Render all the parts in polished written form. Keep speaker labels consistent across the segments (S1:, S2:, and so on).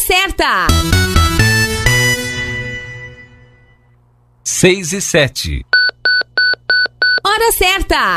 S1: certa!
S2: 6:07.
S1: Hora certa!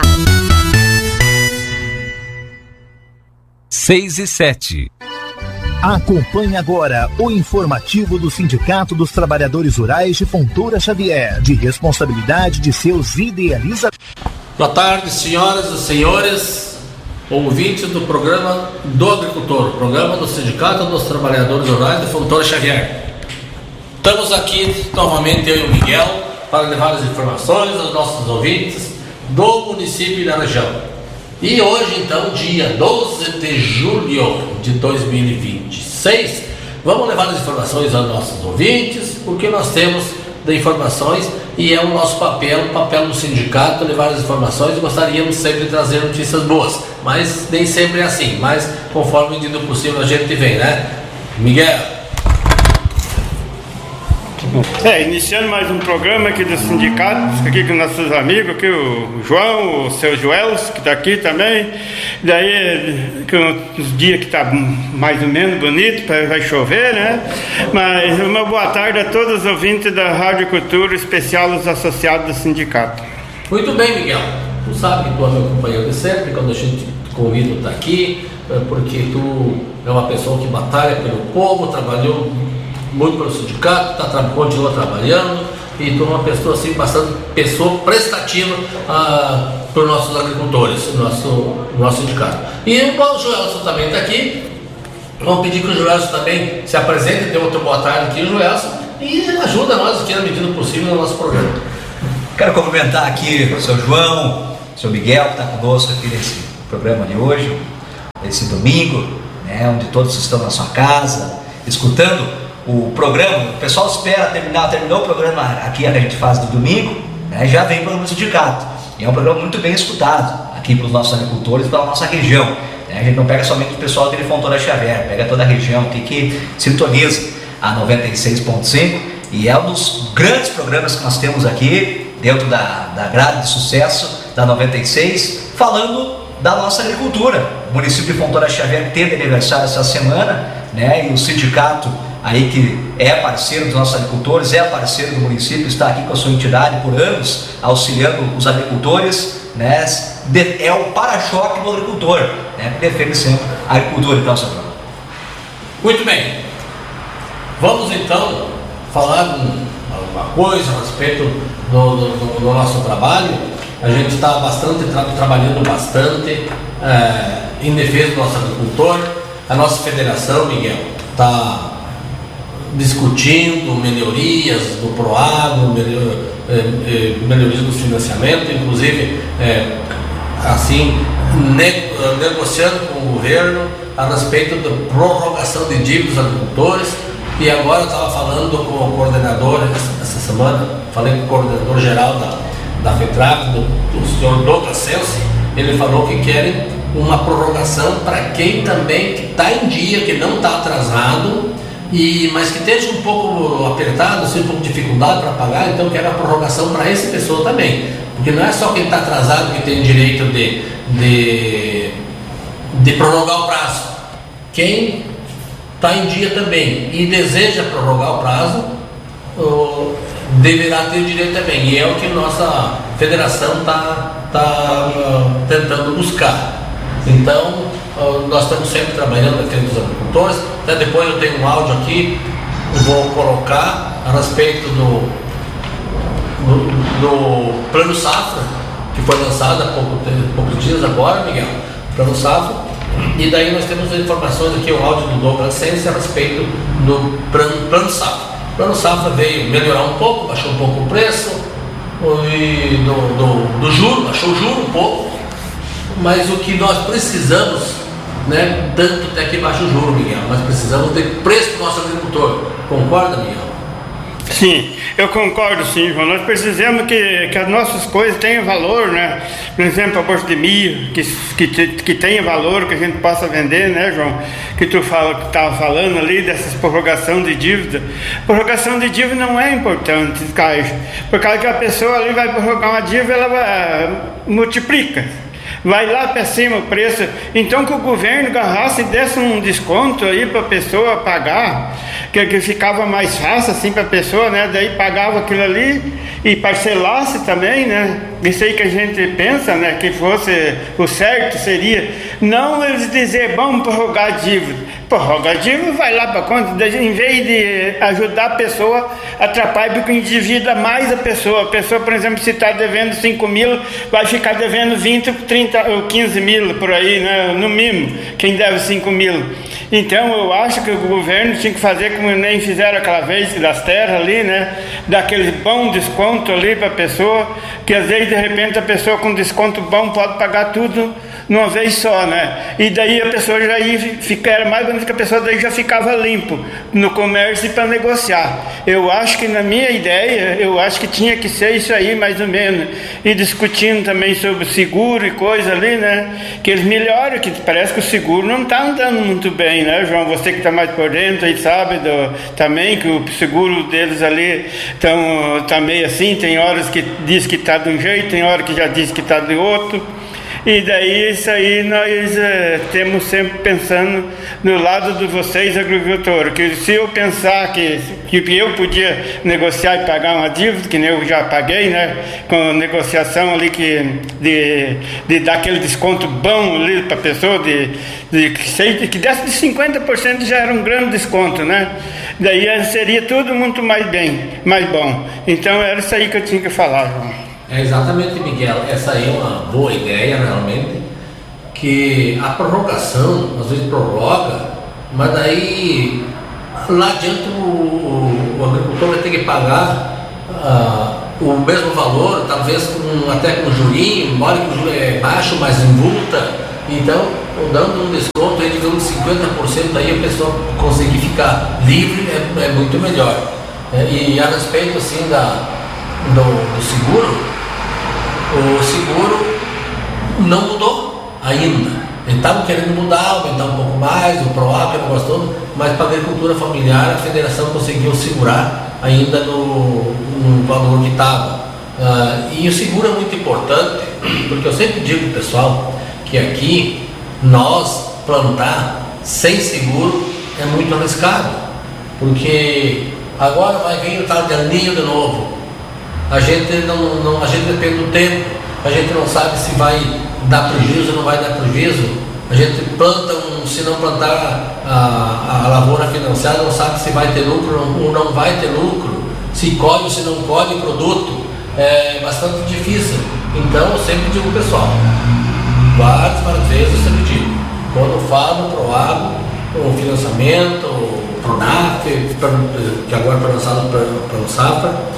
S2: 6:07.
S3: Acompanhe agora o informativo do Sindicato dos Trabalhadores Rurais de Fontoura Xavier, de responsabilidade de seus idealizadores.
S4: Boa tarde, senhoras e senhores, ouvintes do programa do Agricultor, programa do Sindicato dos Trabalhadores Rurais de Fontoura Xavier. Estamos aqui novamente, eu e o Miguel, para levar as informações aos nossos ouvintes do município e da região. E hoje, então, dia 12 de julho de 2026, vamos levar as informações aos nossos ouvintes, porque nós temos de informações e é o nosso papel, o papel do sindicato, levar as informações, e gostaríamos sempre de trazer notícias boas, mas nem sempre é assim, mas conforme medida possível a gente vem, né? Miguel?
S5: Iniciando mais um programa aqui do sindicato, aqui com nossos amigos, aqui o João, o seu Joel, que está aqui também. Daí, com os dias que está mais ou menos bonito, vai chover, né? Mas uma boa tarde a todos os ouvintes da Rádio Cultura, especial os associados do sindicato.
S4: Muito bem, Miguel. Tu sabe que tu é meu companheiro de sempre, quando a gente te convida, tu está aqui, porque tu é uma pessoa que batalha pelo povo, trabalhou muito pelo sindicato, continua trabalhando, e tu é uma pessoa assim, bastante pessoa prestativa para os nossos agricultores, nosso sindicato. E o Joelson também está aqui. Vamos pedir que o Joelson também se apresente, dê outra boa tarde aqui, Joelson, e ajuda nós aqui na medida possível no nosso programa.
S6: Quero cumprimentar aqui o seu João, o seu Miguel, que está conosco aqui nesse programa de hoje, esse domingo, né, onde todos estão na sua casa, escutando o programa. O pessoal espera terminou o programa aqui que a gente faz do domingo, né, já vem para o programa do sindicato, e é um programa muito bem escutado aqui pelos nossos agricultores e pela nossa região, né? A gente não pega somente o pessoal de Fontoura Xavier, pega toda a região aqui que sintoniza a 96.5, e é um dos grandes programas que nós temos aqui dentro da grade de sucesso da 96, falando da nossa agricultura. O município de Fontoura Xavier teve aniversário essa semana, né, e o sindicato aí, que é parceiro dos nossos agricultores, é parceiro do município, está aqui com a sua entidade por anos, auxiliando os agricultores, né, é o para-choque do agricultor, né, que defende sempre a agricultura. Então, seu Bruno.
S4: Muito bem, vamos então falar alguma coisa a respeito do nosso trabalho. A gente está trabalhando bastante em defesa do nosso agricultor. A nossa federação, Miguel, está discutindo melhorias do Proagro, melhorias do financiamento, inclusive negociando com o governo a respeito da prorrogação de dívidas dos agricultores. E agora eu estava falando com o coordenador essa semana, falei com o coordenador geral da FETRAP, do senhor Douglas Celsi. Ele falou que querem uma prorrogação para quem também está em dia, que não está atrasado, mas que esteja um pouco apertado, assim, um pouco de dificuldade para pagar. Então quero a prorrogação para essa pessoa também, porque não é só quem está atrasado que tem direito de prorrogar o prazo. Quem está em dia também e deseja prorrogar o prazo deverá ter direito também, e é o que nossa federação está tentando buscar. Então nós estamos sempre trabalhando na frente dos agricultores. Até depois eu tenho um áudio aqui, eu vou colocar a respeito do Plano Safra, que foi lançado há poucos dias agora, Miguel, Plano Safra. E daí nós temos informações aqui, o áudio do Douglas Sense a respeito do Plano Safra. O Plano Safra veio melhorar um pouco, baixou um pouco o preço do juro, baixou o juro um pouco, mas o que nós precisamos, né, tanto até que baixa o juro, Miguel, nós precisamos de preço para o nosso agricultor. Concorda, Miguel?
S5: Sim, eu concordo, sim, João. Nós precisamos que as nossas coisas tenham valor, né? Por exemplo, a bolsa de milho, que tenha valor, que a gente possa vender, né, João? Que tu estava falando ali dessas prorrogação de dívida. Prorrogação de dívida não é importante, Caio, por causa que a pessoa ali vai prorrogar uma dívida, ela multiplica. vai lá para cima o preço. Então que o governo agarrasse e desse um desconto aí para a pessoa pagar, que ficava mais fácil assim para a pessoa, né? Daí pagava aquilo ali e parcelasse também, né? Isso aí que a gente pensa, né? Que fosse o certo seria não eles dizer vamos prorrogar a dívida. Prorrogar a dívida, vai lá para conta, em vez de ajudar a pessoa, atrapalha porque endivida mais a pessoa. A pessoa, por exemplo, se está devendo 5 mil, vai ficar devendo 20, 30 ou 15 mil por aí, né? No mínimo, quem deve 5 mil. Então eu acho que o governo tinha que fazer como nem fizeram aquela vez das terras ali, né? Dar aquele bom desconto ali para a pessoa, que às vezes de repente a pessoa com desconto bom pode pagar tudo numa vez só, né? E daí a pessoa já ia ficar, era mais bonito que a pessoa daí já ficava limpo no comércio para negociar. Eu acho que na minha ideia, eu acho que tinha que ser isso aí mais ou menos. E discutindo também sobre seguro e coisa ali, né? Que eles melhoram, que parece que o seguro não está andando muito bem, né, João? Você que está mais por dentro aí sabe também que o seguro deles ali tá meio assim, tem horas que diz que está de um jeito, tem horas que já diz que está de outro. E daí isso aí nós temos sempre pensando no lado de vocês, agricultores, que se eu pensar que eu podia negociar e pagar uma dívida, que nem eu já paguei, né, com negociação ali de dar aquele desconto bom ali para a pessoa, que desse de 50% já era um grande desconto, né? Daí seria tudo muito mais bom. Então era isso aí que eu tinha que falar, João.
S4: É exatamente, Miguel, essa aí é uma boa ideia realmente, que a prorrogação, às vezes prorroga, mas daí lá adiante o agricultor vai ter que pagar o mesmo valor, talvez até com jurinho, embora que o juro é baixo, mas em multa. Então, dando um desconto aí de 50%, aí a pessoa conseguir ficar livre é muito melhor. E a respeito assim do seguro, o seguro não mudou ainda. Eles estavam querendo mudar, aumentar um pouco mais, o PROAC, o negócio todo, mas para a agricultura familiar a federação conseguiu segurar ainda no valor que estava. E o seguro é muito importante, porque eu sempre digo para o pessoal que aqui nós plantar sem seguro é muito arriscado, porque agora vai vir o tal de El Niño de novo. A gente depende do tempo, a gente não sabe se vai dar prejuízo ou não vai dar prejuízo. A gente planta, se não plantar a lavoura financiada, não sabe se vai ter lucro ou não vai ter lucro, se colhe ou se não colhe o produto. É bastante difícil. Então eu sempre digo ao pessoal, várias vezes eu sempre digo, quando eu falo pro agro, o financiamento, o Pronaf, que agora foi lançado para o Safra,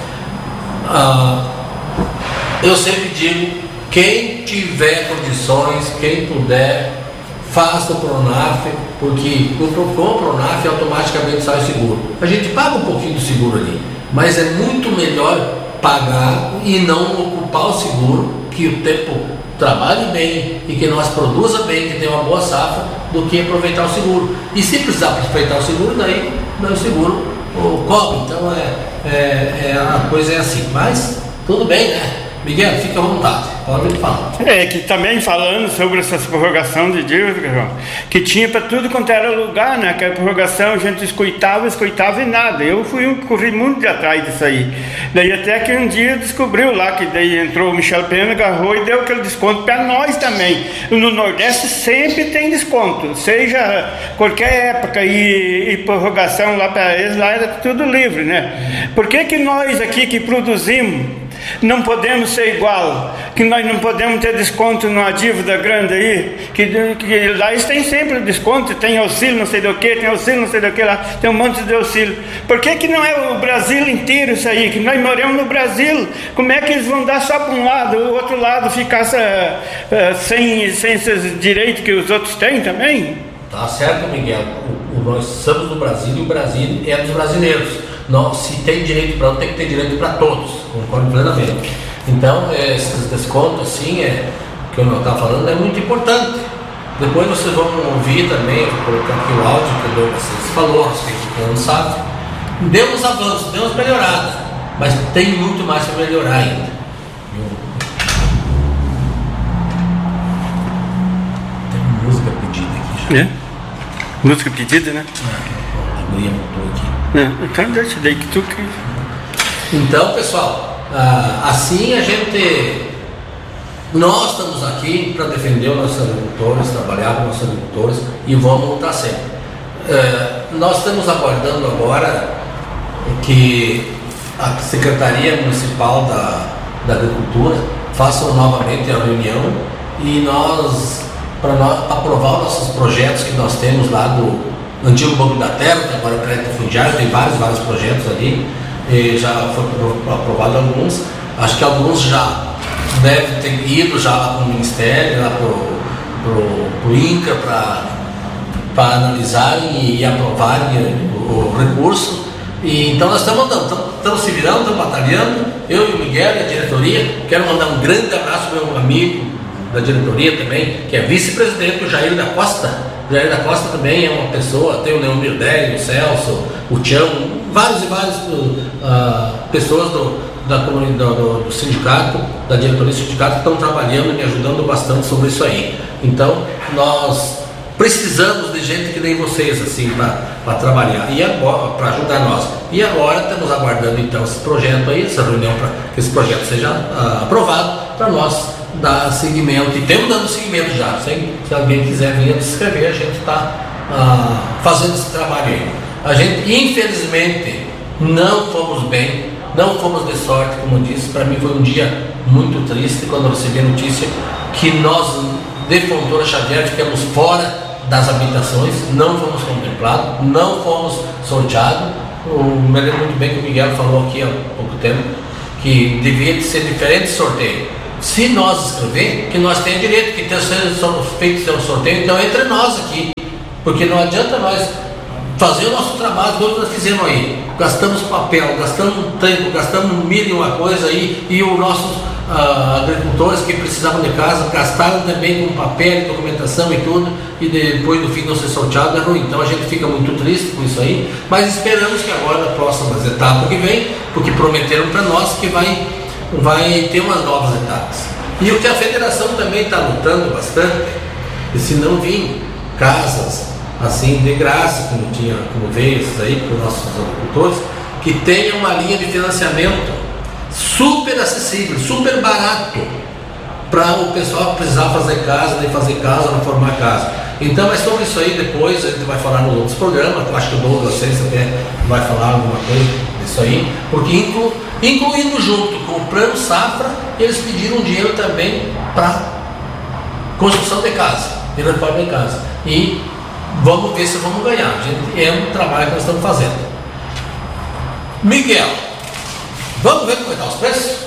S4: eu sempre digo, quem tiver condições, quem puder, faça o Pronaf, porque com o Pronaf automaticamente sai o seguro. A gente paga um pouquinho do seguro ali, mas é muito melhor pagar e não ocupar o seguro, que o tempo trabalhe bem e que nós produza bem, que tenha uma boa safra, do que aproveitar o seguro. E se precisar aproveitar o seguro, daí o seguro cobre. Então a coisa é assim, mas tudo bem, né? Miguel, fica à vontade, pode me falar.
S5: Que também falando sobre essa prorrogação de dívida, João, que tinha para tudo quanto era lugar, né? Que a prorrogação a gente escutava e nada. Eu corri muito de atrás disso aí. Daí até que um dia descobriu lá, que daí entrou o Michel Pena, agarrou e deu aquele desconto para nós também. No Nordeste sempre tem desconto, seja qualquer época, e prorrogação lá para eles, lá era tudo livre, né? Por que nós aqui que produzimos não podemos ser igual, que nós não podemos ter desconto numa dívida grande aí, que lá eles têm sempre desconto, tem auxílio não sei do que, tem auxílio não sei do que lá, tem um monte de auxílio. Por que não é o Brasil inteiro isso aí, que nós moramos no Brasil? Como é que eles vão dar só para um lado, o outro lado ficar sem esses direitos que os outros têm também?
S4: Tá certo, Miguel, nós somos do Brasil e o Brasil é dos brasileiros. Se tem direito para um, tem que ter direito para todos, concordo plenamente. Então, esses descontos, assim, que eu não estava falando, é muito importante. Depois vocês vão ouvir também, vou colocar aqui o áudio que o Douglas falou, que não sabe. Deu uns avanços, deu umas melhoradas, mas tem muito mais para melhorar ainda.
S5: É? Música pedida, né?
S4: A guria montou aqui.
S5: Então deixa daí que tu que...
S4: Então, pessoal, assim nós estamos aqui para defender os nossos agricultores, trabalhar com os nossos agricultores e vamos lutar sempre. Nós estamos aguardando agora que a Secretaria Municipal da Agricultura faça novamente a reunião e para aprovar os nossos projetos que nós temos lá do antigo Banco da Terra, que agora é crédito fundiário, tem vários projetos ali, e já foi aprovado alguns, acho que alguns já devem ter ido já lá para o Ministério, lá para o INCRA, para analisarem e aprovarem o recurso. E então nós estamos se virando, estamos batalhando, eu e o Miguel e a diretoria. Quero mandar um grande abraço para o meu amigo da diretoria também, que é vice-presidente, o Jair da Costa. O Jair da Costa também é uma pessoa, tem o Leão Mirdelli, o Celso, o Tião, várias pessoas do sindicato, da diretoria do sindicato, que estão trabalhando e me ajudando bastante sobre isso aí. Então, nós precisamos de gente que nem vocês, assim, para trabalhar e agora, para ajudar nós. E agora estamos aguardando então esse projeto aí, essa reunião, para que esse projeto seja aprovado, para nós dar seguimento. E estamos dando seguimento já. Se alguém quiser vir se inscrever, a gente está fazendo esse trabalho aí. A gente, infelizmente, não fomos bem, não fomos de sorte, como eu disse. Para mim foi um dia muito triste quando eu recebi a notícia que nós, de Fontoura Xavier, ficamos fora das habitações, não fomos contemplados, não fomos sorteados. Me lembro muito bem que o Miguel falou aqui há pouco tempo que devia ser diferente sorteio. Se nós escrever, que nós temos direito, que tenha feito seu sorteio, então entre nós aqui, porque não adianta nós fazer o nosso trabalho, como nós fizemos aí. Gastamos papel, gastamos tempo, gastamos mil e uma coisa aí, e os nossos agricultores que precisavam de casa gastaram também com papel, documentação e tudo, e depois do fim não ser sorteado é ruim. Então a gente fica muito triste com isso aí, mas esperamos que agora, nas próximas etapas que vem, porque prometeram para nós que vai ter umas novas etapas. E o que a federação também está lutando bastante, e se não vir casas assim de graça, como veio isso aí para os nossos agricultores, que tenha uma linha de financiamento super acessível, super barato, para o pessoal precisar fazer casa, nem fazer casa, não formar casa. Então, mas sobre isso aí depois a gente vai falar nos outros programas. Eu acho que o Douglas até vai falar alguma coisa disso aí, porque incluindo junto com o Plano Safra, eles pediram dinheiro também para construção de casa e reforma de casa. E vamos ver se vamos ganhar. É um trabalho que nós estamos fazendo. Miguel, vamos ver como estão os preços?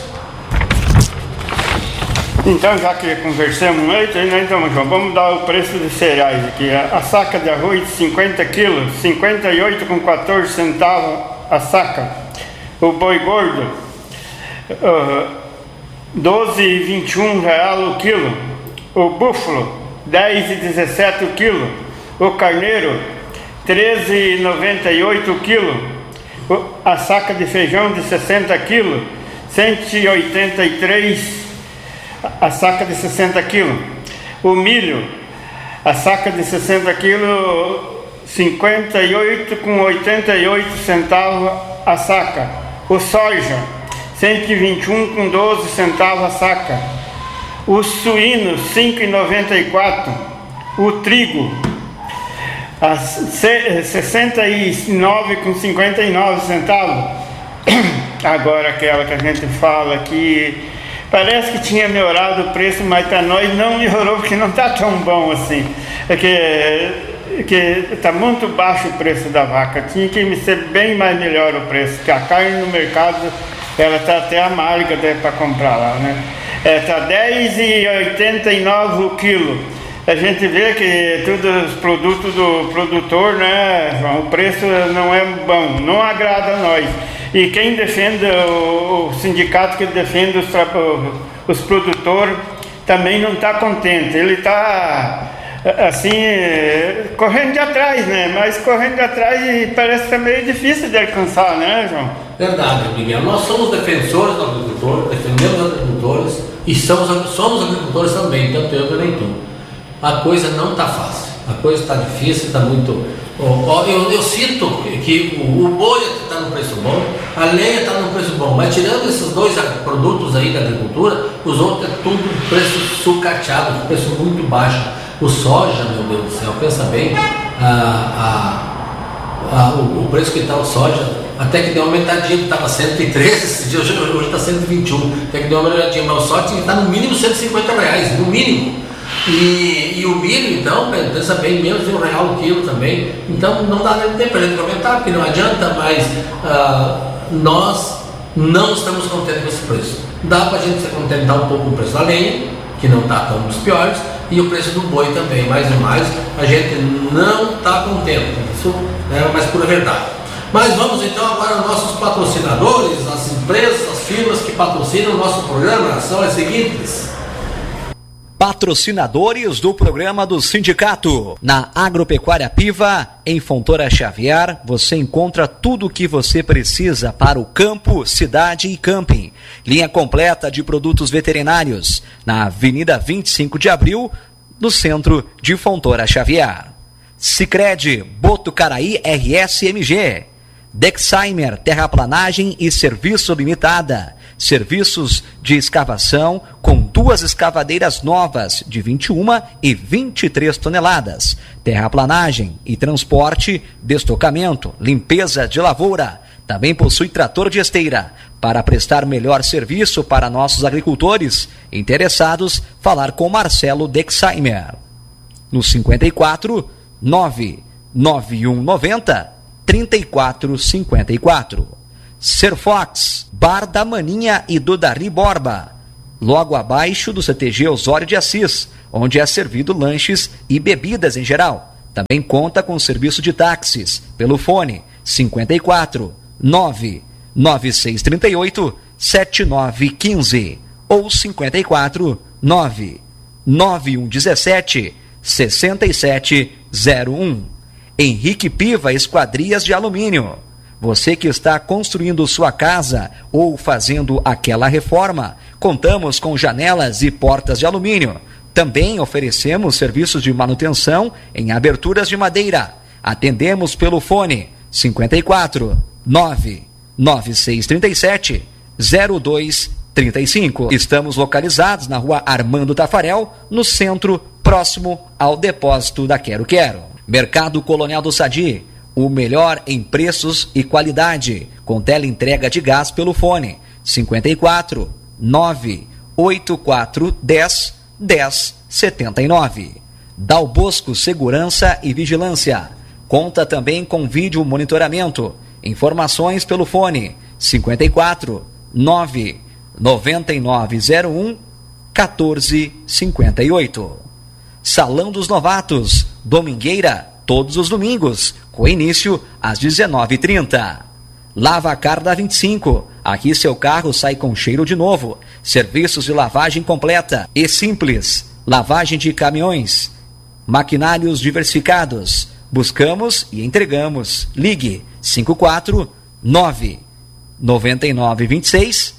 S5: Então, já que conversamos muito, então, João, vamos dar o preço de cereais aqui. A saca de arroz de 50 quilos, 58,14 centavos a saca. O boi gordo, 12,21 real o quilo. O búfalo, 10,17 o quilo. O carneiro, 13,98 o quilo. A saca de feijão de 60 quilos, 183 a saca de 60 quilos. O milho, a saca de 60 quilos, 58,88 centavos a saca. O soja, 121,12 centavos a saca. O suíno, 5,94. O trigo, 69,59 centavos. Agora aquela que a gente fala aqui, parece que tinha melhorado o preço, mas para nós não melhorou, porque não está tão bom assim. É que está muito baixo o preço da vaca. Tinha que ser bem mais melhor o preço, que a carne no mercado ela está até amarga para comprar lá, né? Está 10,89 o quilo. A gente vê que todos os produtos do produtor, né, o preço não é bom, não agrada a nós. E quem defende, o sindicato que defende os produtores, também não está contente. Ele está, assim, correndo de atrás, né? Mas correndo de atrás e parece que é meio difícil de alcançar, né, João?
S4: Verdade, Miguel. Nós somos defensores do agricultor, defendemos os agricultores e somos agricultores também, tanto eu também tu. A coisa não está fácil. a coisa está difícil, está muito... Eu sinto que o boi está no preço bom, a lenha está no preço bom, mas tirando esses dois produtos aí da agricultura, os outros é tudo preço sucateado, preço muito baixo. O soja, meu Deus do céu, pensa bem, o preço que está o soja, até que deu uma aumentadinha, estava 113 esses dias, hoje está 121, até que deu uma aumentadinha, mas o soja está no mínimo R$150, no mínimo. E o milho, então, pensa bem, menos de R$1 o quilo também. Então não dá nem para a gente comentar, porque não adianta, mas nós não estamos contentes com esse preço. Dá para a gente se contentar um pouco com o preço da lenha, que não está tão dos piores, e o preço do boi também, mais e mais, a gente não está contente. Isso é a mais pura verdade. Mas vamos então agora aos nossos patrocinadores, as empresas, as firmas que patrocinam o nosso programa, são as seguintes.
S2: Patrocinadores do programa do Sindicato. Na Agropecuária Piva, em Fontoura Xavier, você encontra tudo o que você precisa para o campo, cidade e camping. Linha completa de produtos veterinários, na Avenida 25 de Abril, no centro de Fontoura Xavier. Sicredi, Botucaraí RSMG. Dexheimer, terraplanagem e serviço limitada. Serviços de escavação com 2 escavadeiras novas de 21 e 23 toneladas. Terraplanagem e transporte, destocamento, limpeza de lavoura. Também possui trator de esteira. Para prestar melhor serviço para nossos agricultores interessados, falar com Marcelo Dexheimer. No 54 99190 3454. Serfox, Bar da Maninha e do Dari Borba, logo abaixo do CTG Osório de Assis, onde é servido lanches e bebidas em geral. Também conta com serviço de táxis pelo fone 54 99638 7915 ou 54 99117 6701. Henrique Piva Esquadrias de Alumínio. Você que está construindo sua casa ou fazendo aquela reforma, contamos com janelas e portas de alumínio. Também oferecemos serviços de manutenção em aberturas de madeira. Atendemos pelo fone 54 99637 0235. Estamos localizados na rua Armando Tafarel, no centro, próximo ao depósito da Quero Quero. Mercado Colonial do Sadi, o melhor em preços e qualidade, com teleentrega de gás pelo fone 54 98410 1079. Dal Bosco Segurança e Vigilância, conta também com vídeo monitoramento. Informações pelo fone 54 99901 1458. Salão dos Novatos, Domingueira, todos os domingos, com início às 19h30. Lavacar da 25, aqui seu carro sai com cheiro de novo. Serviços de lavagem completa e simples, lavagem de caminhões, maquinários diversificados. Buscamos e entregamos. Ligue 54 99926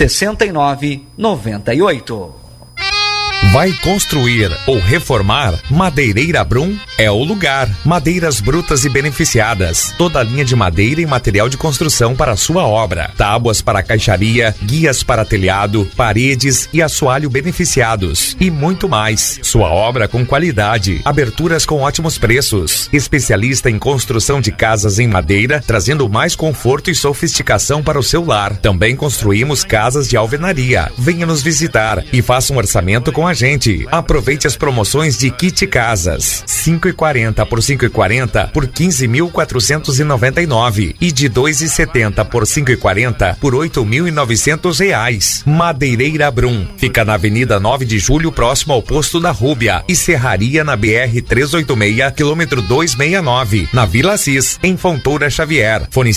S2: 6998.
S7: Vai construir ou reformar? Madeireira Brum é o lugar. Madeiras brutas e beneficiadas. Toda a linha de madeira e material de construção para a sua obra. Tábuas para caixaria, guias para telhado, paredes e assoalho beneficiados. E muito mais. Sua obra com qualidade. Aberturas com ótimos preços. Especialista em construção de casas em madeira, trazendo mais conforto e sofisticação para o seu lar. Também construímos casas de alvenaria. Venha nos visitar e faça um orçamento com a gente. Aproveite as promoções de Kit Casas. 5,40 por 5,40 por 15.499 e de 2,70 por 5,40 por 8.900 reais. Madeireira Brum fica na Avenida 9 de Julho, próximo ao posto da Rúbia, e Serraria na BR 386, quilômetro 269, na Vila Assis, em Fontoura Xavier. Fone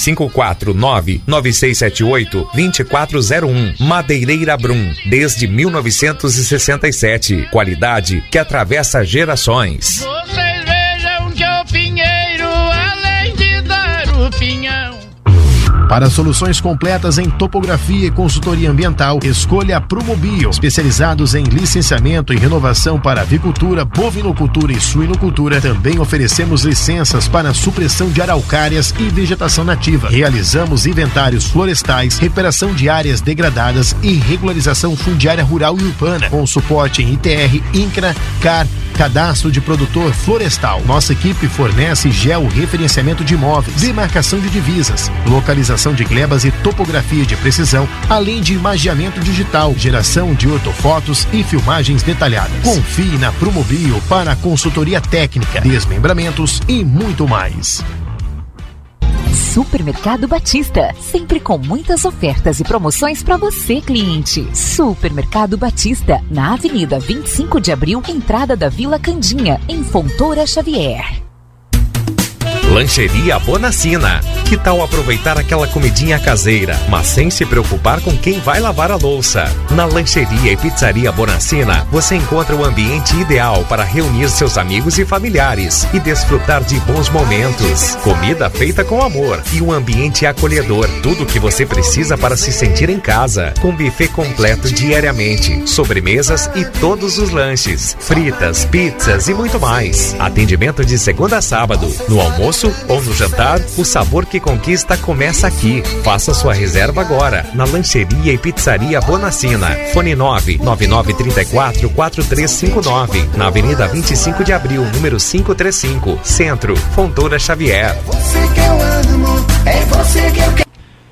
S7: 549-9678-2401. Madeireira Brum, desde 1967. Qualidade que atravessa gerações.
S8: Vocês vejam que o pinheiro, além de dar o pinhão.
S3: Para soluções completas em topografia e consultoria ambiental, escolha a Promobio, especializados em licenciamento e renovação para avicultura, bovinocultura e suinocultura. Também oferecemos licenças para supressão de araucárias e vegetação nativa. Realizamos inventários florestais, recuperação de áreas degradadas e regularização fundiária rural e urbana, com suporte em ITR, INCRA, CAR, cadastro de produtor florestal. Nossa equipe fornece georreferenciamento de imóveis, demarcação de divisas, localização de glebas e topografia de precisão, além de imageamento digital, geração de ortofotos e filmagens detalhadas. Confie na Promobio para consultoria técnica, desmembramentos e muito mais.
S8: Supermercado Batista, sempre com muitas ofertas e promoções para você, cliente. Supermercado Batista, na Avenida 25 de Abril, entrada da Vila Candinha, em Fontoura Xavier.
S7: Lancheria Bonacina. Que tal aproveitar aquela comidinha caseira, mas sem se preocupar com quem vai lavar a louça? Na Lancheria e Pizzaria Bonacina, você encontra o ambiente ideal para reunir seus amigos e familiares e desfrutar de bons momentos. Comida feita com amor e um ambiente acolhedor. Tudo o que você precisa para se sentir em casa. Com buffet completo diariamente, sobremesas e todos os lanches, fritas, pizzas e muito mais. Atendimento de segunda a sábado. No almoço ou no jantar, o sabor que conquista começa aqui. Faça sua reserva agora na Lancheria e Pizzaria Bonacina. Fone 999344359, na Avenida 25 de Abril, número 535, Centro, Fontoura Xavier.
S9: Você que eu amo, é você que eu quero.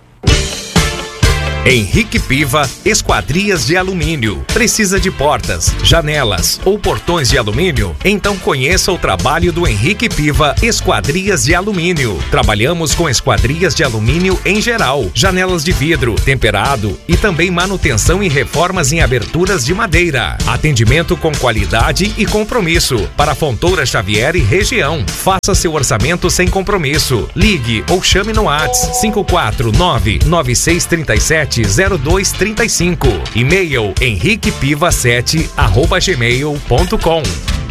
S7: Henrique Piva Esquadrias de Alumínio. Precisa de portas, janelas ou portões de alumínio? Então conheça o trabalho do Henrique Piva Esquadrias de Alumínio. Trabalhamos com esquadrias de alumínio em geral, janelas de vidro, temperado e também manutenção e reformas em aberturas de madeira. Atendimento com qualidade e compromisso para Fontoura Xavier e região. Faça seu orçamento sem compromisso. Ligue ou chame no WhatsApp 549-9637-0235. E-mail henriquepiva7@gmail.com.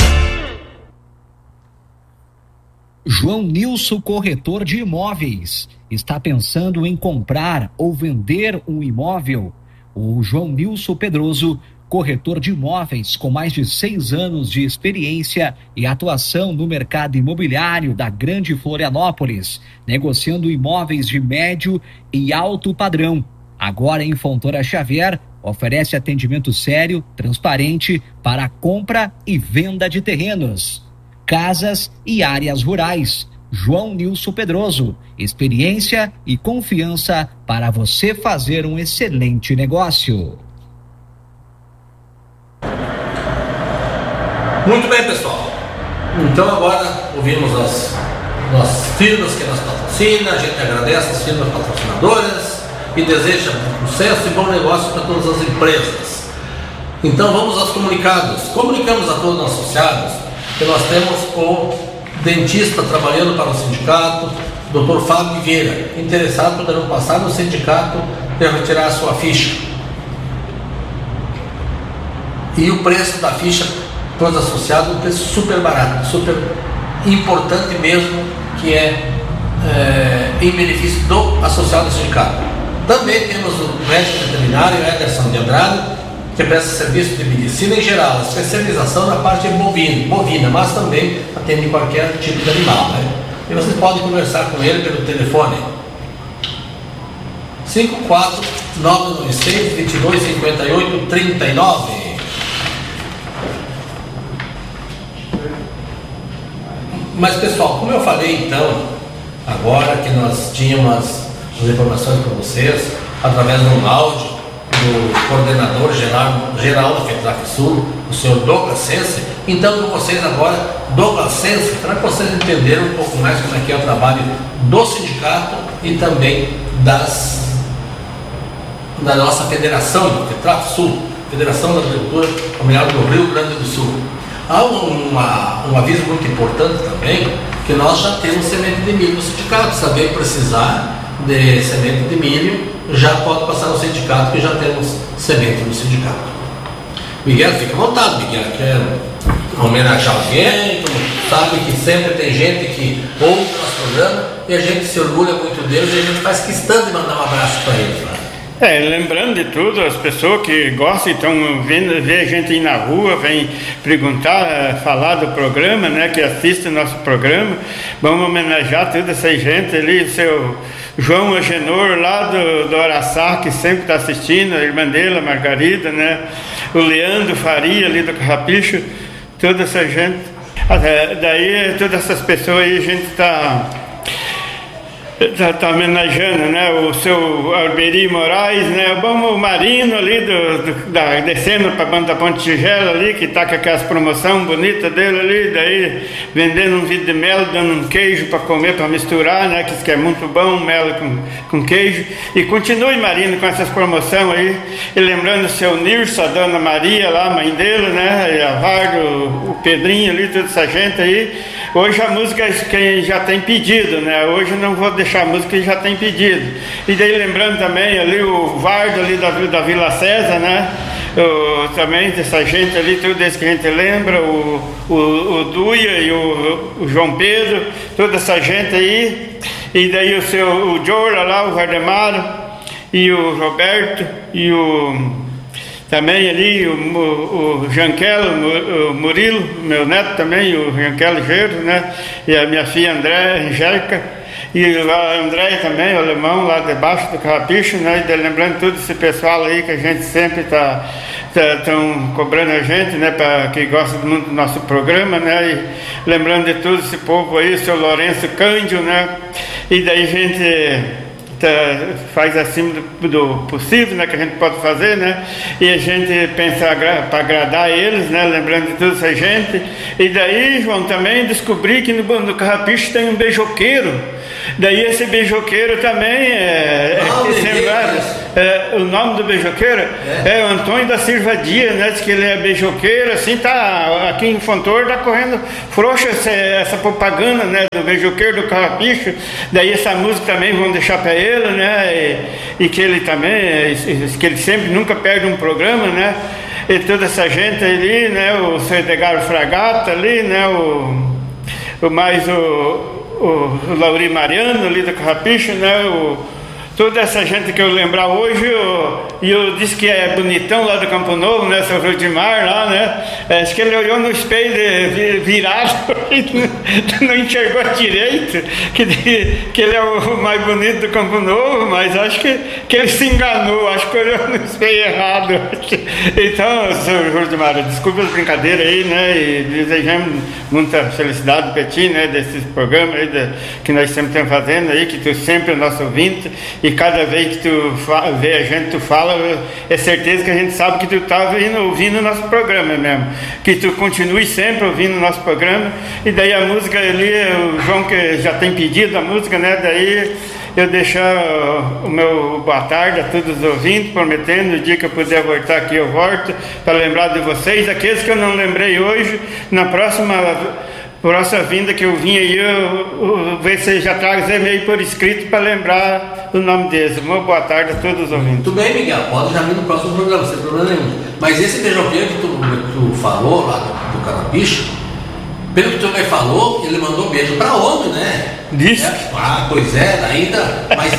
S2: João Nilson, corretor de imóveis. Está pensando em comprar ou vender um imóvel? O João Nilson Pedroso, corretor de imóveis com mais de 6 anos de experiência e atuação no mercado imobiliário da Grande Florianópolis, negociando imóveis de médio e alto padrão. Agora em Fontoura Xavier, oferece atendimento sério, transparente para a compra e venda de terrenos, casas e áreas rurais. João Nilson Pedroso, experiência e confiança para você fazer um excelente negócio.
S4: Muito bem, pessoal. Então agora ouvimos as firmas que nos patrocinam, a gente agradece as firmas patrocinadoras e deseja sucesso e bom negócio para todas as empresas. Então vamos aos comunicados. Comunicamos a todos os associados que nós temos o dentista trabalhando para o sindicato, Dr. Fábio Vieira. Interessado poderão passar no sindicato para retirar a sua ficha. E o preço da ficha para os associados, um preço super barato, super importante mesmo, que é em benefício do associado do sindicato. Também temos o médico veterinário Ederson de Andrade, que presta serviço de medicina em geral, especialização na parte bovina, mas também atende qualquer tipo de animal, né? E vocês podem conversar com ele pelo telefone 54996-2258-39. Mas pessoal, como eu falei então, agora que nós tínhamos as informações para vocês, através de um áudio do coordenador geral da FETRAC Sul, o senhor Douglas Sense. Então com vocês agora, Douglas Sense, para que vocês entenderem um pouco mais como é que é o trabalho do sindicato e também da nossa federação, FETRAC Sul, Federação da Agricultura Familiar do Rio Grande do Sul. Há um aviso muito importante também, que nós já temos semente de milho no sindicato. Se alguém precisar de semente de milho, já pode passar no sindicato, que já temos semente no sindicato. Miguel, fica à vontade, Miguel, quer homenagear alguém, sabe que sempre tem gente que ouve o nosso programa e a gente se orgulha muito deles e a gente faz questão de mandar um abraço para eles.
S5: Lembrando de tudo, as pessoas que gostam, estão vendo, vê a gente aí na rua, vem perguntar, falar do programa, né, que assiste o nosso programa. Vamos homenagear toda essa gente ali, o seu João Agenor lá do Araçá, que sempre está assistindo, a irmã dele, a Margarida, né, o Leandro Faria ali do Carrapicho, toda essa gente. Daí todas essas pessoas aí a gente está homenageando, né, o seu Alberi Moraes, né, o Marino ali descendo para a Banda Ponte Tigela ali, que está com aquelas promoções bonitas dele ali, daí vendendo um vidro de mel, dando um queijo para comer, para misturar, né, que é muito bom, mel com queijo. E continue, Marino, com essas promoções aí, e lembrando o seu Nirso, a Dona Maria lá, a mãe dele, né, e a Vardo, o Pedrinho ali, toda essa gente aí. Hoje a música quem já tem pedido, né, hoje não vou deixar a música que já tem pedido. E daí lembrando também ali o Vardo ali da Vila César, né? Também dessa gente ali, tudo isso que a gente lembra, o Duia e o João Pedro, toda essa gente aí. E daí o Jora lá, o Vardemar, e o Roberto, e também ali o Janquelo, o Murilo, meu neto também, o Janquelo Gerro, né? E a minha filha Angélica. E lá André também, o alemão, lá debaixo do Carrapicho, né? E lembrando todo esse pessoal aí que a gente sempre estão cobrando a gente, né? Que gosta muito do nosso programa, né? E lembrando de todo esse povo aí, o seu Lourenço Cândido, né? E daí a gente faz acima do possível, né, que a gente pode fazer, né, e a gente pensa para agradar eles, né, lembrando de toda essa gente. E daí, João, também descobri que no Carrapicho tem um beijoqueiro. Daí esse beijoqueiro também o nome do beijoqueiro é o Antônio da Silva Dias, né? Diz que ele é beijoqueiro, assim, tá aqui em Fontoura, tá correndo frouxa essa propaganda, né, do beijoqueiro do Carrapicho. Daí essa música também vão deixar para ele, né? E que ele também, que ele sempre nunca perde um programa, né? E toda essa gente ali, né? O seu Edgar Fragata ali, né? O Lauri Mariano ali do Carrapicho, né? Toda essa gente que eu lembrar hoje, e eu disse que é bonitão lá do Campo Novo, né, seu Rudimar lá, né, acho que ele olhou no espelho virado e não enxergou direito, que ele é o mais bonito do Campo Novo, mas acho que ele se enganou, acho que olhou no espelho errado. Então, seu Rudimar, desculpa as brincadeiras aí, né, e desejamos muita felicidade para ti, né, desses programas aí que nós sempre estamos fazendo aí, que tu sempre é nosso ouvinte. E cada vez que tu vê a gente, tu fala, é certeza que a gente sabe que tu está ouvindo o nosso programa mesmo. Que tu continue sempre ouvindo o nosso programa. E daí a música ali, o João que já tem pedido a música, né? Daí eu deixar o meu boa tarde a todos os ouvintes, prometendo o dia que eu puder voltar aqui eu volto, para lembrar de vocês. Aqueles que eu não lembrei hoje, na próxima vinda que eu vim aí, eu ver se já trago e-mail por escrito para lembrar o nome deles. Uma boa tarde a todos os ouvintes.
S4: Tudo bem, Miguel, pode já vir no próximo programa, sem problema nenhum. Mas esse beijoqueiro que tu falou lá do Carrapicho, pelo que tu também falou, ele mandou beijo para homem, né?
S5: Disse.
S4: Pois é, ainda. Mas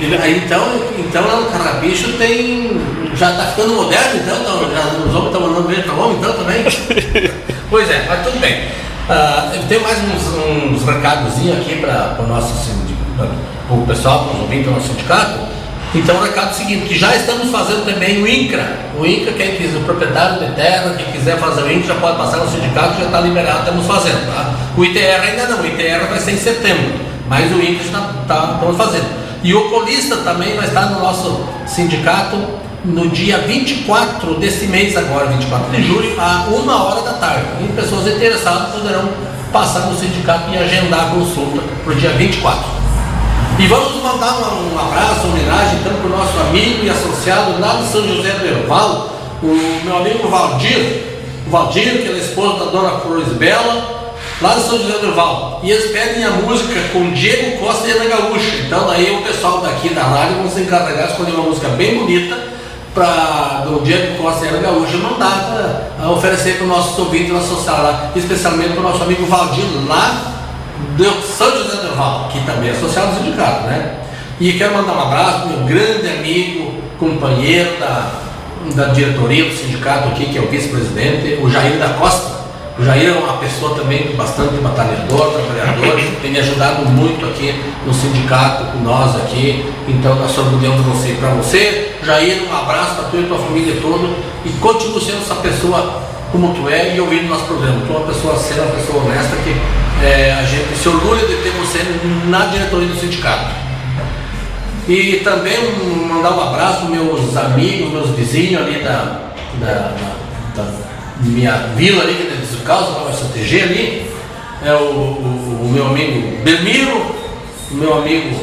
S4: então lá no Carrapicho tem. Já está ficando moderno, então já, os homens estão mandando beijo para homem, então também. Pois é, mas tudo bem. Eu tenho mais uns recadozinhos aqui para o nosso sindicato, o pessoal, para os ouvintes do nosso sindicato. Então o recado é o seguinte, que já estamos fazendo também o INCRA. O INCRA, quem quiser, o proprietário de terra, quem quiser fazer o INCRA já pode passar no sindicato, já está liberado, estamos fazendo. Tá? O ITR ainda não, o ITR vai ser em setembro, mas o INCRA estamos fazendo. E o oculista também vai estar no nosso sindicato no dia 24 desse mês agora, 24 de julho, a 1h da tarde. E pessoas interessadas poderão passar no sindicato e agendar a consulta para o dia 24. E vamos mandar um abraço, uma homenagem então para o nosso amigo e associado lá de São José do Herval, o meu amigo Valdir, que é a esposa da dona Cruz Bela, lá de São José do Herval. E eles pedem a música com Diego Costa e Ana Gaúcha. Então aí o pessoal daqui da rádio vão se encarregar de escolher uma música bem bonita do Diego Costa e Ana Gaúcha, mandar para oferecer para o nosso ouvinte, nosso social lá, especialmente para o nosso amigo Valdir lá de São José do Val, que também é associado ao sindicato, né? E quero mandar um abraço para meu grande amigo, companheiro da diretoria do sindicato aqui, que é o vice-presidente, o Jair da Costa. O Jair é uma pessoa também bastante batalhador, trabalhador, tem me ajudado muito aqui no sindicato, com nós aqui. Então nós somos orgulhosos de você. Para você, Jair, um abraço para tu e tua família toda, e continue sendo essa pessoa como tu é e ouvindo nosso programa. Tu é uma pessoa séria, uma pessoa honesta, que a gente se orgulha de ter você na diretoria do sindicato. E também mandar um abraço para meus amigos, meus vizinhos ali da minha vila ali, que é de Causa, para o STG ali, é o meu amigo Belmiro, o meu amigo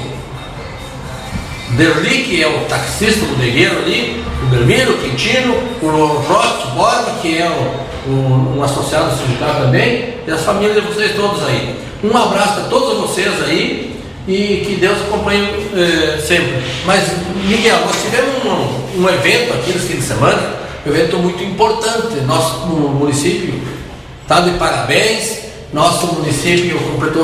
S4: Derli, que é o taxista bodegueiro ali, o Belmiro, o Quintino, o Roque Borba, que é um associado do sindicato também, e as famílias de vocês todos aí. Um abraço para todos vocês aí, e que Deus acompanhe sempre. Mas, Miguel, nós tivemos um evento aqui nesse fim de semana, um evento muito importante. Nosso município está de parabéns. Nosso município completou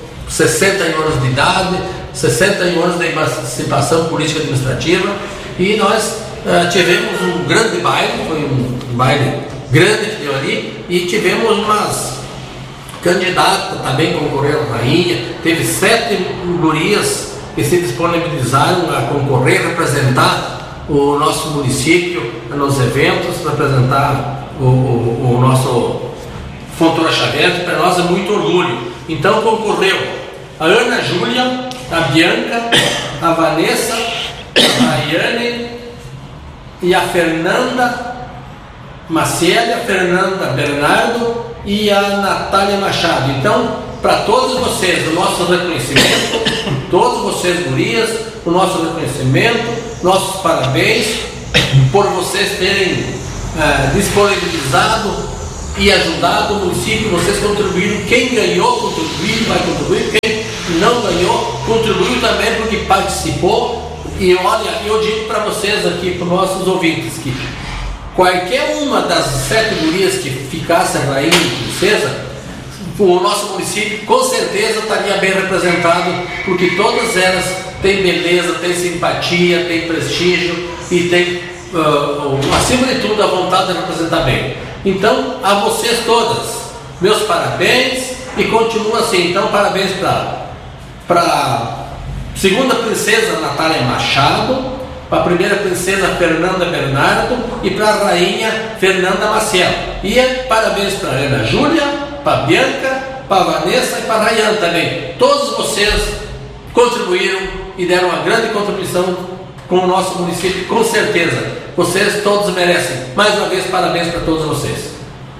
S4: 61 anos de idade, 61 anos de emancipação política administrativa, e nós tivemos um grande baile, foi um baile grande que deu ali, e tivemos umas candidatas também concorreram à rainha. Teve 7 gurias que se disponibilizaram a concorrer, representar o nosso município nos eventos, representar o nosso Fontoura Xavier, que para nós é muito orgulho. Então concorreu a Ana Júlia, a Bianca, a Vanessa, a Rayane e a Fernanda Maciel, a Fernanda Bernardo e a Natália Machado. Então, para todos vocês, o nosso reconhecimento, todos vocês gurias, o nosso reconhecimento, nossos parabéns por vocês terem disponibilizado e ajudado o município. Vocês contribuíram, quem ganhou contribuiu, vai contribuir, quem não ganhou contribuiu também porque participou. E olha, eu digo para vocês aqui, para os nossos ouvintes, que qualquer uma das 7 gurias que ficassem rainha e princesa, o nosso município com certeza estaria bem representado, porque todas elas têm beleza, têm simpatia, têm prestígio e têm, acima de tudo, a vontade de representar bem. Então, a vocês todas, meus parabéns, e continua assim. Então, parabéns para a segunda princesa Natália Machado, para a primeira princesa Fernanda Bernardo e para a rainha Fernanda Maciel. E parabéns para a Ana Júlia, para a Bianca, para a Vanessa e para a Rayane também. Todos vocês contribuíram e deram uma grande contribuição com o nosso município, com certeza. Vocês todos merecem. Mais uma vez, parabéns para todos vocês.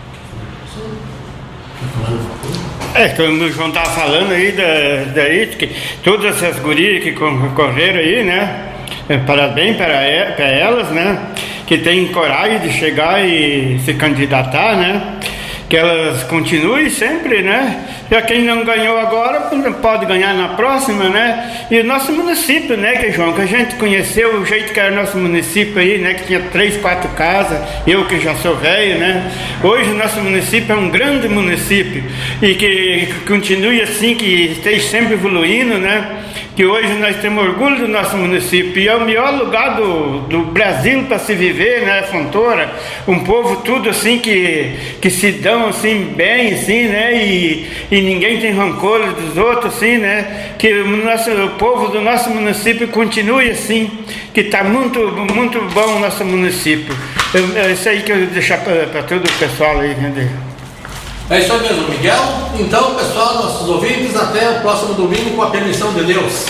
S5: Como o João estava falando aí, daí, que todas essas gurias que concorreram aí, né? Parabéns para elas, né? Que têm coragem de chegar e se candidatar, né? Que elas continuem sempre, né? Já quem não ganhou agora pode ganhar na próxima, né? E o nosso município, né, que João, que a gente conheceu o jeito que era o nosso município aí, né? Que tinha 3, 4 casas, eu que já sou velho, né? Hoje o nosso município é um grande município e que continue assim, que esteja sempre evoluindo, né? Que hoje nós temos orgulho do nosso município e é o melhor lugar do Brasil para se viver, né, Fontoura? Um povo tudo assim que se dão assim bem, assim, né? E ninguém tem rancor dos outros, assim, né? Que o povo do nosso município continue assim, que está muito, muito bom o nosso município. É isso aí que eu vou deixar para todo o pessoal aí, né?
S4: É isso aí mesmo, Miguel. Então, pessoal, nossos ouvintes, até o próximo domingo, com a permissão de Deus.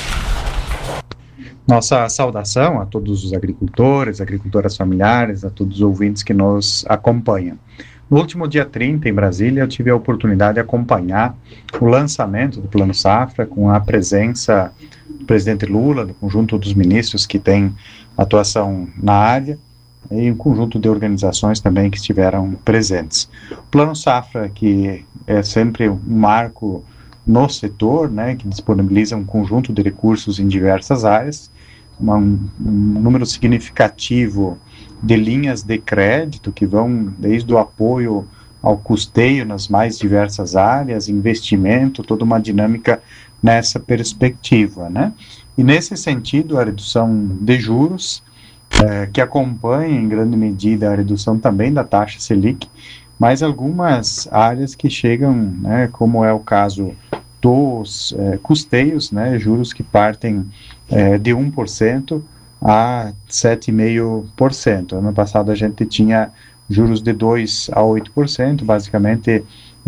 S10: Nossa saudação a todos os agricultores, agricultoras familiares, a todos os ouvintes que nos acompanham. No último dia 30, em Brasília, eu tive a oportunidade de acompanhar o lançamento do Plano Safra, com a presença do presidente Lula, do conjunto dos ministros que têm atuação na área, e um conjunto de organizações também que estiveram presentes. O Plano Safra, que é sempre um marco no setor, né, que disponibiliza um conjunto de recursos em diversas áreas, um número significativo de linhas de crédito que vão desde o apoio ao custeio nas mais diversas áreas, investimento, toda uma dinâmica nessa perspectiva, né? E nesse sentido, a redução de juros, que acompanha em grande medida a redução também da taxa Selic, mas algumas áreas que chegam, né, como é o caso dos custeios, né, juros que partem de 1% a 7,5%. Ano passado a gente tinha juros de 2% a 8%, basicamente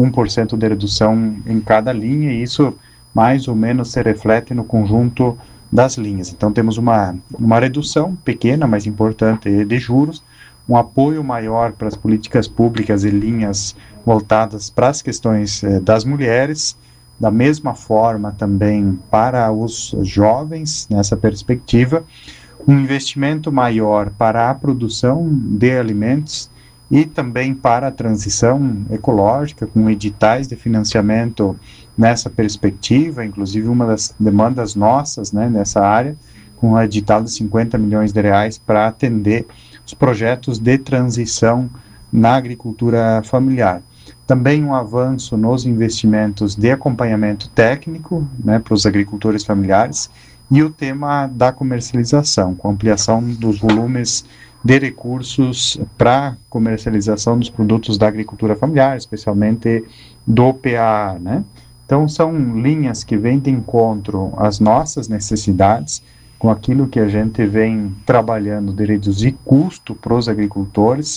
S10: 1% de redução em cada linha, e isso mais ou menos se reflete no conjunto das linhas. Então temos uma redução pequena, mas importante, de juros, um apoio maior para as políticas públicas e linhas voltadas para as questões das mulheres, da mesma forma também para os jovens, nessa perspectiva, um investimento maior para a produção de alimentos e também para a transição ecológica, com editais de financiamento nessa perspectiva, inclusive uma das demandas nossas, né, nessa área, com um edital de 50 milhões de reais para atender os projetos de transição na agricultura familiar. Também um avanço nos investimentos de acompanhamento técnico, né, para os agricultores familiares, e o tema da comercialização, com ampliação dos volumes de recursos para comercialização dos produtos da agricultura familiar, especialmente do PAA, né? Então, são linhas que vêm de encontro às nossas necessidades, com aquilo que a gente vem trabalhando de reduzir custo para os agricultores,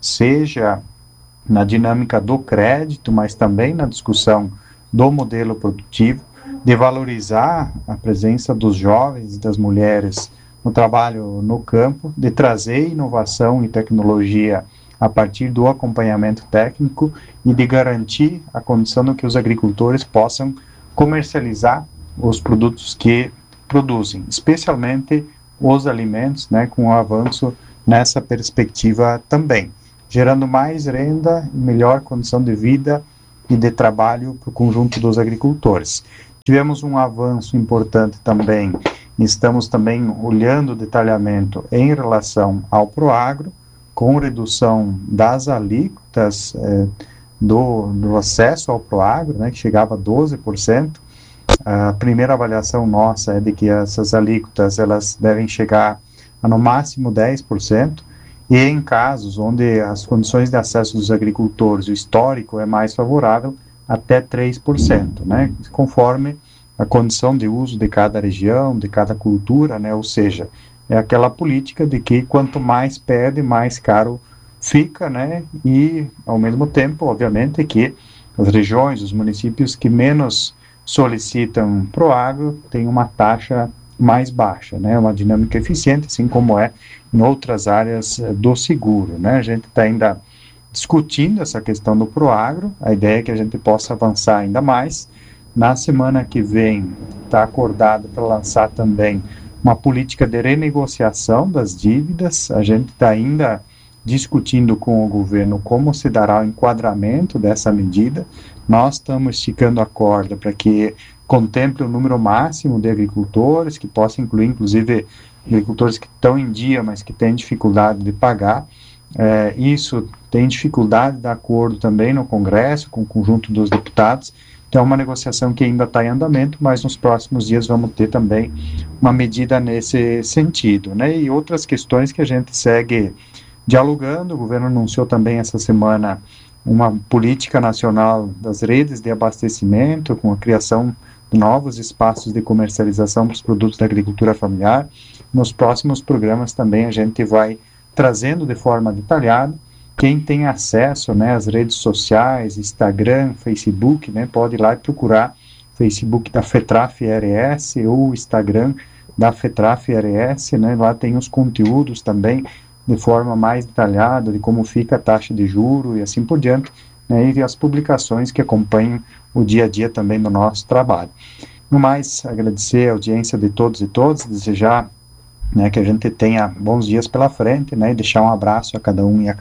S10: seja na dinâmica do crédito, mas também na discussão do modelo produtivo, de valorizar a presença dos jovens e das mulheres no trabalho no campo, de trazer inovação e tecnologia a partir do acompanhamento técnico e de garantir a condição de que os agricultores possam comercializar os produtos que produzem, especialmente os alimentos, né, com o avanço nessa perspectiva também, gerando mais renda e melhor condição de vida e de trabalho para o conjunto dos agricultores. Tivemos um avanço importante também, estamos também olhando o detalhamento em relação ao Proagro, com redução das alíquotas do acesso ao Proagro, né, que chegava a 12%. A primeira avaliação nossa é de que essas alíquotas elas devem chegar a no máximo 10%, e em casos onde as condições de acesso dos agricultores, o histórico é mais favorável, até 3%, né, conforme a condição de uso de cada região, de cada cultura, né, ou seja, é aquela política de que quanto mais perde, mais caro fica, né, e ao mesmo tempo, obviamente, que as regiões, os municípios que menos solicitam Proagro têm uma taxa mais baixa, né, uma dinâmica eficiente, assim como é em outras áreas do seguro, né. A gente está ainda discutindo essa questão do Proagro, a ideia é que a gente possa avançar ainda mais. Na semana que vem está acordado para lançar também uma política de renegociação das dívidas. A gente está ainda discutindo com o governo como se dará o enquadramento dessa medida. Nós estamos esticando a corda para que contemple o número máximo de agricultores, que possa incluir inclusive agricultores que estão em dia, mas que têm dificuldade de pagar. Isso tem dificuldade de acordo também no Congresso, com o conjunto dos deputados. Então é uma negociação que ainda está em andamento, mas nos próximos dias vamos ter também uma medida nesse sentido, né? E outras questões que a gente segue dialogando. O governo anunciou também essa semana uma política nacional das redes de abastecimento, com a criação de novos espaços de comercialização para os produtos da agricultura familiar. Nos próximos programas também a gente vai trazendo de forma detalhada. Quem tem acesso, né, às redes sociais, Instagram, Facebook, né, pode ir lá e procurar Facebook da FETRAF RS ou Instagram da FETRAF RS, né, lá tem os conteúdos também de forma mais detalhada de como fica a taxa de juro e assim por diante, né, e as publicações que acompanham o dia a dia também do nosso trabalho. No mais, agradecer a audiência de todos e todas, desejar, né, que a gente tenha bons dias pela frente, né, e deixar um abraço a cada um e a cada